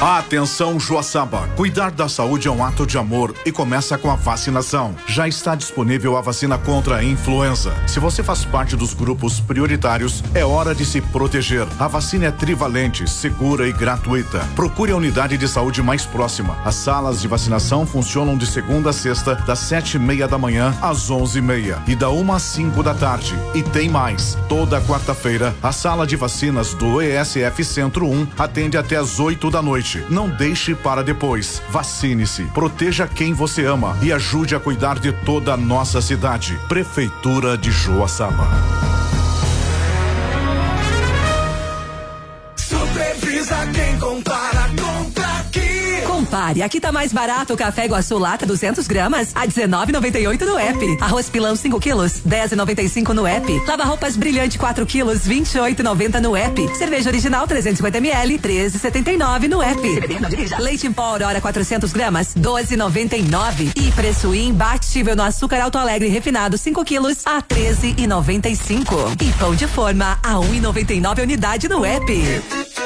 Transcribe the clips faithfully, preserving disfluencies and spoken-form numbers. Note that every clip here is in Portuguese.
Atenção, Joaçaba. Cuidar da saúde é um ato de amor e começa com a vacinação. Já está disponível a vacina contra a influenza. Se você faz parte dos grupos prioritários, é hora de se proteger. A vacina é trivalente, segura e gratuita. Procure a unidade de saúde mais próxima. As salas de vacinação funcionam de segunda a sexta, das sete e meia da manhã às onze e meia e da uma às cinco da tarde. E tem mais. Toda quarta-feira, a sala de vacinas do E S F Centro um atende até às oito da noite. Não deixe para depois. Vacine-se, proteja quem você ama e ajude a cuidar de toda a nossa cidade. Prefeitura de Joaçaba. Supervisa quem compara, compra aqui. Compare, aqui tá mais barato o café Iguaçu lata duzentos gramas a dezenove e noventa e oito no app. Arroz pilão cinco quilos, dez e noventa e cinco no app. Lava roupas brilhante quatro quilos, vinte e oito e noventa no app. Cerveja original trezentos e cinquenta mililitros, treze e setenta e nove no app. Leite em pó Aurora quatrocentos gramas, doze e noventa e nove. E preço imbatível no açúcar Alto Alegre refinado cinco quilos a treze e noventa e cinco. E pão de forma a um e noventa e nove a unidade no app.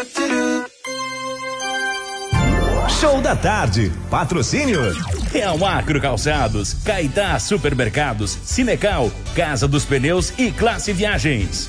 Show da tarde, patrocínio Real Agro Calçados, Caetá Supermercados, Cinecal, Casa dos Pneus e Classe Viagens.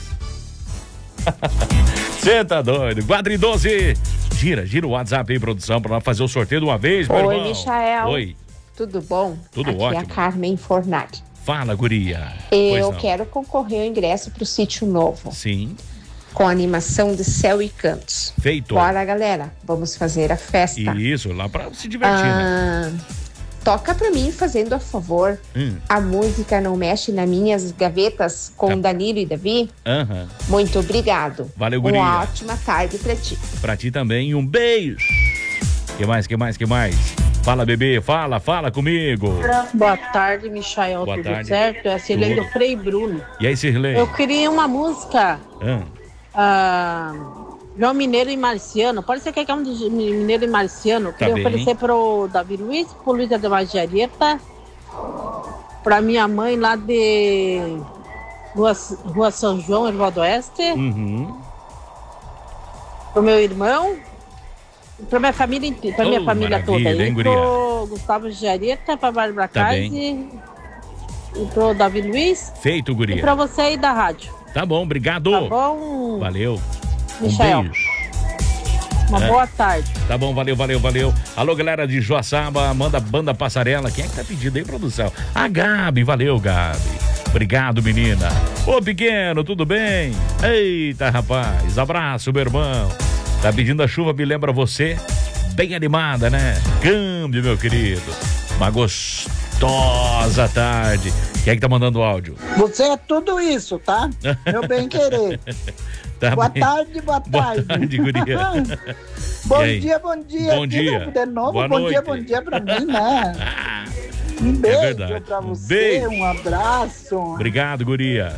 Você tá doido? quatro e doze. Gira, gira o WhatsApp aí, produção, pra nós fazer o sorteio de uma vez, meu Oi, irmão. Michael. Oi. Tudo bom? Tudo Aqui ótimo. é a Carmen Fornari. Fala, guria. Eu quero concorrer ao ingresso pro Sítio Novo. Sim. Com animação de céu e cantos. Feito. Bora, galera. Vamos fazer a festa. Isso, lá pra se divertir, ah, né? Toca pra mim, fazendo a favor, hum. a música Não Mexe nas Minhas Gavetas com tá. Danilo e Davi. Uhum. Muito obrigado. Valeu, guria. Uma ótima tarde pra ti. Pra ti também, um beijo. Que mais, que mais, que mais? Fala, bebê, fala, fala comigo. Boa tarde, Michael, Boa tudo tarde. certo? É a Cirlei do Frei Bruno. E aí, Cirlei? Eu queria uma música... Hum. Ah, João Mineiro e Marciano. Pode ser que é um de Mineiro e Marciano. Tá Queria bem. oferecer pro Davi Luiz, pro Luiz de Magiareta, pra minha mãe lá de Rua, Rua São João, Ervaldo Oeste, Uhum. pro meu irmão, pra minha família inteira, pra Oh, minha família toda. maravilha, hein, E guria? pro Gustavo Giareta, pra Bárbara Tá Kaisi, e pro Davi Luiz. Feito, guria. E pra você aí da rádio. Tá bom, obrigado. Tá bom? Valeu. Michael. Um beijo. Uma É. boa tarde. Tá bom, valeu, valeu, valeu. Alô, galera de Joaçaba, manda Banda Passarela. Quem é que tá pedindo aí, produção? A Gabi, valeu, Gabi. Obrigado, menina. Ô, pequeno, tudo bem? Eita, rapaz, abraço, meu irmão. Tá pedindo a chuva, me lembra você? Bem animada, né? Câmbio, meu querido. Uma gostosa tarde. Quem é que tá mandando o áudio? Você é tudo isso, tá? Meu bem querer. Tá boa bem. tarde, boa tarde. Boa tarde, guria. Bom E aí? dia, bom dia. Bom Aqui, dia. né? De novo, Boa bom noite. dia, bom dia pra mim, né? Um beijo verdade. pra Um você, beijo. um abraço. Obrigado, guria.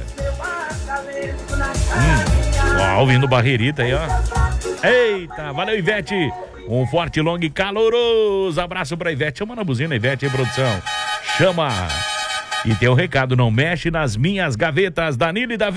Hum. Ó, ouvindo Barreirita aí, ó. Eita, valeu, Ivete. Um forte, longo e caloroso abraço pra Ivete. Chama na buzina, Ivete, aí, produção. Chama. E tem um recado, não mexe nas minhas gavetas, Danilo e Davi.